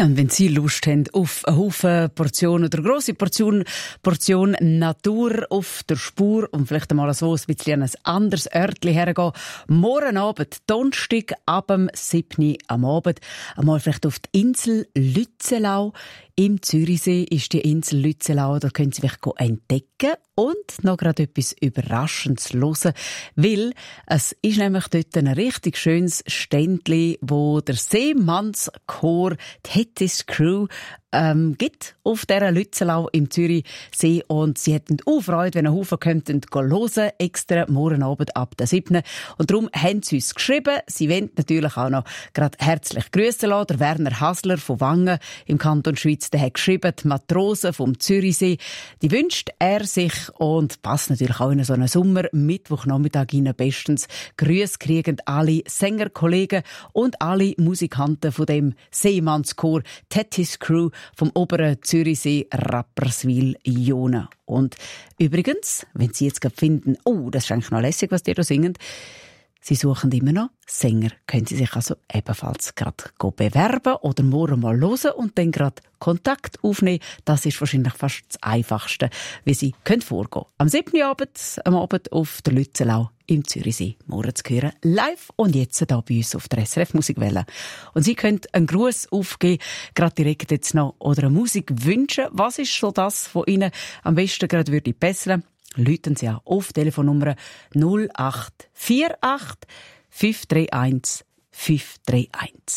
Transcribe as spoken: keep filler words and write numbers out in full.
Ja, und wenn Sie Lust haben auf eine Haufen Portion oder eine grosse Portion, Portion Natur auf der Spur und vielleicht einmal so ein bisschen an ein anderes Örtchen hergehen, morgen Abend, Donnerstag, ab dem siebten am Abend, einmal vielleicht auf die Insel Lützelau. Im Zürichsee ist die Insel Lützelau, da können Sie vielleicht entdecken und noch gerade etwas Überraschendes hören, weil es ist nämlich dort ein richtig schönes Ständli, wo der Seemannschor, die Hettis Crew, ähm, gibt auf dieser Lützelau im Zürichsee und sie hätten auch Freude, wenn ein Haufen könnten hören, extra morgen Abend ab der siebten Und darum haben sie uns geschrieben, sie wollen natürlich auch noch gerade herzlich grüßen lassen. Der Werner Hasler von Wangen im Kanton Schweiz, der hat geschrieben, die Matrosen vom Zürichsee, die wünscht er sich und passt natürlich auch in so einen Sommer, Mittwochnachmittag hinein bestens. Grüße kriegen alle Sängerkollegen und alle Musikanten von dem Seemannschor Hettis Crew vom oberen Zürichsee Rapperswil-Jona. Und übrigens, wenn Sie jetzt gerade finden, oh, das ist eigentlich noch lässig, was die da singen, Sie suchen immer noch Sänger. Können Sie sich also ebenfalls gerade bewerben oder morgen mal hören und dann gerade Kontakt aufnehmen. Das ist wahrscheinlich fast das Einfachste, wie Sie können vorgehen. Am siebten Abend, am Abend auf der Lützelau im Zürichsee. Morgen zu hören, live und jetzt hier bei uns auf der S R F Musikwelle. Und Sie können einen Gruß aufgeben, gerade direkt jetzt noch, oder eine Musik wünschen. Was ist so das, was Ihnen am besten gerade würde bessern? Läuten Sie auch auf Telefonnummer null acht vier acht fünf drei eins fünf drei eins.